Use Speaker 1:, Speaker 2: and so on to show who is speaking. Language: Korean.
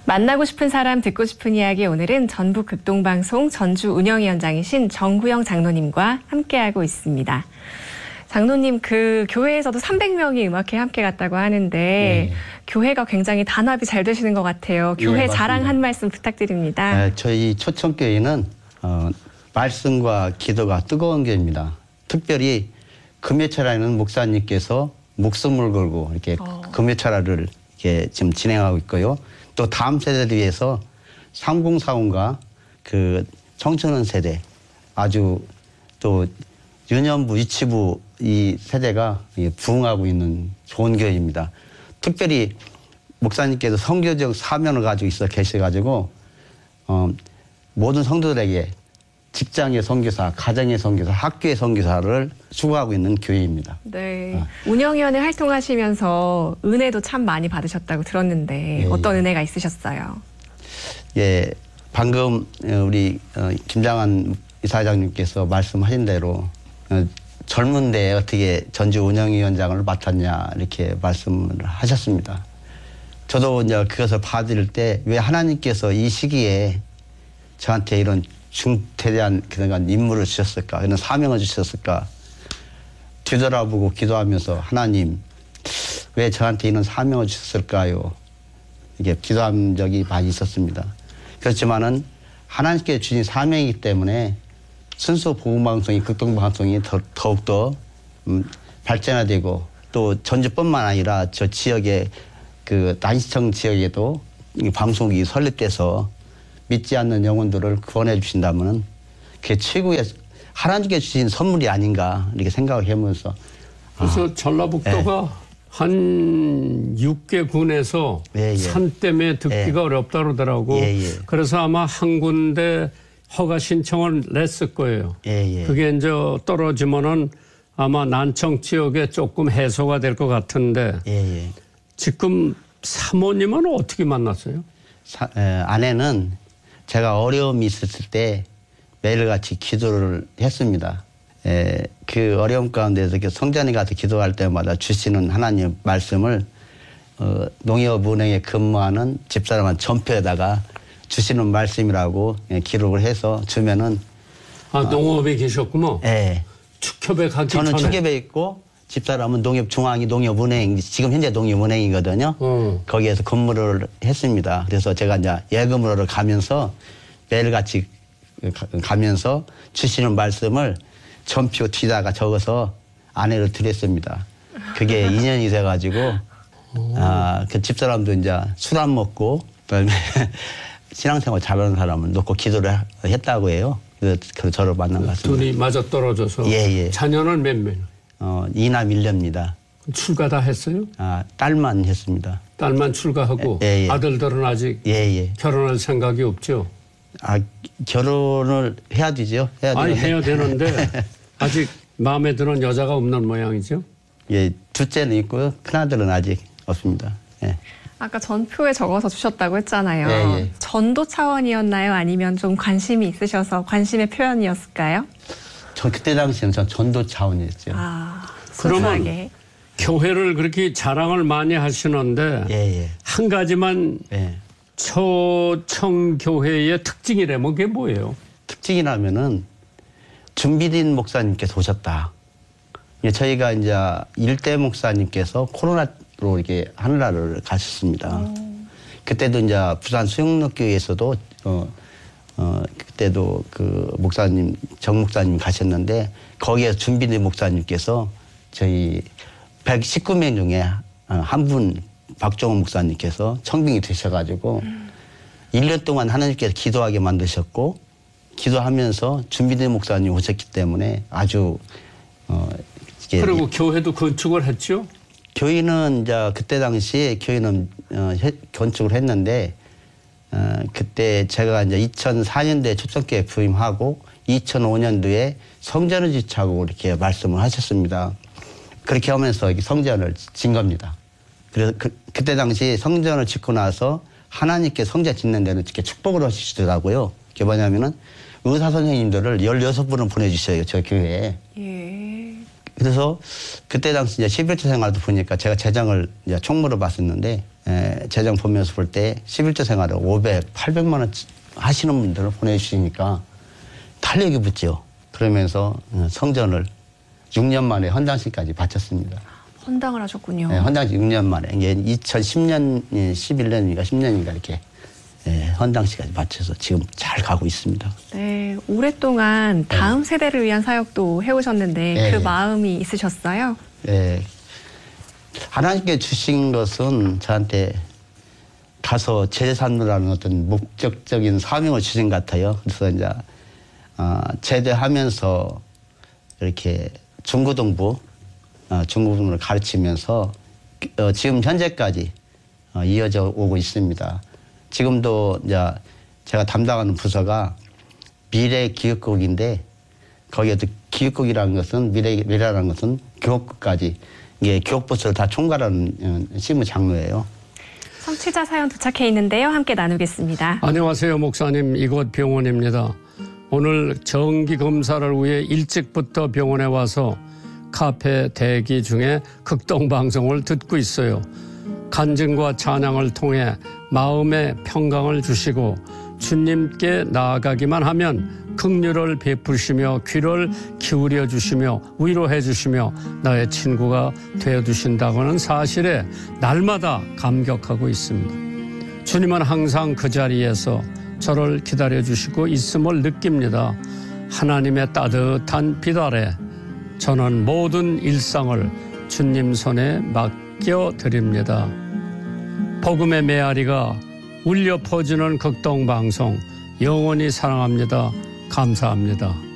Speaker 1: 만나고 싶은 사람 듣고 싶은 이야기 오늘은 전북극동방송 전주 운영위원장이신 정구영 장로님과 함께하고 있습니다. 장로님 그 교회에서도 300명이 음악회에 함께 갔다고 하는데 네. 교회가 굉장히 단합이 잘 되시는 것 같아요. 교회 네, 자랑 한 말씀 부탁드립니다.
Speaker 2: 저희 초청교회는 말씀과 기도가 뜨거운 교회입니다. 특별히 금요철에는 목사님께서 목숨을 걸고 이렇게 금요철화를 이렇게 지금 진행하고 있고요. 또 다음 세대를 위해서 3040과 그 청소년 세대 아주 또 유년부, 유치부 이 세대가 부흥하고 있는 좋은 교회입니다. 특별히 목사님께서 선교적 사명을 가지고 있어 계셔가지고 모든 성도들에게 직장의 선교사, 가정의 선교사, 학교의 선교사를 수고하고 있는 교회입니다.
Speaker 1: 네. 운영위원회 활동하시면서 은혜도 참 많이 받으셨다고 들었는데 어떤 은혜가 있으셨어요?
Speaker 2: 예, 방금 우리 김장한 이사장님께서 말씀하신 대로 젊은데 어떻게 전주 운영위원장을 맡았냐 이렇게 말씀을 하셨습니다. 저도 이제 그것을 받을 때 왜 하나님께서 이 시기에 저한테 이런 중대한 그런 임무를 주셨을까, 이런 사명을 주셨을까 뒤돌아보고 기도하면서 하나님 왜 저한테 이런 사명을 주셨을까요? 이게 기도한 적이 많이 있었습니다. 그렇지만은 하나님께 주신 사명이기 때문에 순수 복음방송이 극동방송이 더욱더 발전화되고 또 전주뿐만 아니라 저 지역의 그 난시청 지역에도 이 방송국이 설립돼서 믿지 않는 영혼들을 구원해 주신다면 그게 최고의 하나님께 주신 선물이 아닌가 이렇게 생각을 해보면서
Speaker 3: 그래서 전라북도가 한 6개 군에서 산 때문에 듣기가 어렵다 그러더라고. 그래서 아마 한 군데 허가 신청을 냈을 거예요. 그게 이제 떨어지면은 아마 난청 지역에 조금 해소가 될 것 같은데 지금 사모님은 어떻게 만났어요?
Speaker 2: 아내는 제가 어려움이 있었을 때 매일같이 기도를 했습니다. 그 어려움 가운데서 성전에 가서 기도할 때마다 주시는 하나님 말씀을 농협은행에 근무하는 집사람한 전표에다가 주시는 말씀이라고 기록을 해서 주면은
Speaker 3: 농업에 계셨구먼.
Speaker 2: 네.
Speaker 3: 축협에 가기
Speaker 2: 저는
Speaker 3: 전에.
Speaker 2: 축협에 있고 집사람은 농협중앙이 농협은행 지금 현재 농협은행이거든요. 거기에서 근무를 했습니다. 그래서 제가 이제 예금으로 가면서 매일같이 가면서 주시는 말씀을 전표 뒤다가 적어서 아내를 드렸습니다. 그게 인연이 돼가지고 그 집사람도 이제 술 안 먹고 그다음에 신앙생활 잘하는 사람을 놓고 기도를 했다고 해요. 그래서 저를 만난 것 같습니다.
Speaker 3: 돈이 맞아떨어져서. 자녀는 몇 명?
Speaker 2: 2남 1녀입니다.
Speaker 3: 출가 다 했어요?
Speaker 2: 딸만 했습니다.
Speaker 3: 딸만 출가하고 아들들은 아직 결혼할 생각이 없죠?
Speaker 2: 결혼을 해야 되죠.
Speaker 3: 해야 되는데 아직 마음에 드는 여자가 없는 모양이죠?
Speaker 2: 둘째는 있고요. 큰아들은 아직 없습니다.
Speaker 1: 아까 전표에 적어서 주셨다고 했잖아요. 전도 차원이었나요? 아니면 좀 관심이 있으셔서 관심의 표현이었을까요?
Speaker 2: 그때 당시에는 전 전도 차원이었죠.
Speaker 3: 그러면 교회를 그렇게 자랑을 많이 하시는데 한 가지만 초청교회의 특징이라면 그게 뭐예요?
Speaker 2: 특징이라면은 준비된 목사님께서 오셨다. 저희가 이제 일대 목사님께서 코로나로 이렇게 하늘나라를 가셨습니다. 그때도 이제 부산 수영록교회에서도 그때도 그 목사님, 정 목사님 가셨는데 거기에서 준비된 목사님께서 저희 119명 중에 한 분 박종원 목사님께서 청빙이 되셔가지고 1년 동안 하나님께서 기도하게 만드셨고 기도하면서 준비된 목사님 오셨기 때문에 아주
Speaker 3: 그리고 교회도 건축을 했죠?
Speaker 2: 교회는 이제 그때 당시에 교회는 건축을 했는데 그때 제가 이제 2004년도에 초청교회 부임하고 2005년도에 성전을 지차고 이렇게 말씀을 하셨습니다. 그렇게 하면서 성전을 진 겁니다. 그래서 그때 당시 성전을 짓고 나서 하나님께 성전 짓는 데는 이렇게 축복을 하시더라고요. 그게 뭐냐면은 의사 선생님들을 16분을 보내주셔요, 저 교회에. 그래서 그때 당시 이제 11조 생활도 보니까 제가 재정을 이제 총무로 봤었는데 재정 보면서 볼 때 11조 생활을 500, 800만 원 하시는 분들을 보내주시니까 탄력이 붙죠. 그러면서 성전을 6년 만에 헌당식까지 바쳤습니다.
Speaker 1: 헌당을 하셨군요.
Speaker 2: 네, 헌당식 6년 만에. 이게 2010년, 11년인가 10년인가 이렇게 헌당식까지 바쳐서 지금 잘 가고 있습니다.
Speaker 1: 네, 오랫동안 다음 세대를 위한 사역도 해오셨는데 그 마음이 있으셨어요?
Speaker 2: 네. 하나님께 주신 것은 저한테 가서 제대삼는 어떤 목적적인 사명을 주신 것 같아요. 그래서 이제 제대하면서 이렇게 중고등부를 가르치면서 지금 현재까지 이어져 오고 있습니다. 지금도 이제 제가 담당하는 부서가 미래기획국인데 거기에도 기획국이라는 것은 미래라는 것은 교육국까지 이게 교육부서를 다 총괄하는 실무 장로예요.
Speaker 1: 청취자 사연 도착해 있는데요. 함께 나누겠습니다.
Speaker 3: 안녕하세요. 목사님. 이곳 병원입니다. 오늘 정기 검사를 위해 일찍부터 병원에 와서 카페 대기 중에 극동방송을 듣고 있어요. 간증과 찬양을 통해 마음의 평강을 주시고 주님께 나아가기만 하면 긍휼을 베푸시며 귀를 기울여 주시며 위로해 주시며 나의 친구가 되어주신다고는 사실에 날마다 감격하고 있습니다. 주님은 항상 그 자리에서 저를 기다려주시고 있음을 느낍니다. 하나님의 따뜻한 빛 아래 저는 모든 일상을 주님 손에 맡겨드립니다. 복음의 메아리가 울려 퍼지는 극동방송 영원히 사랑합니다. 감사합니다.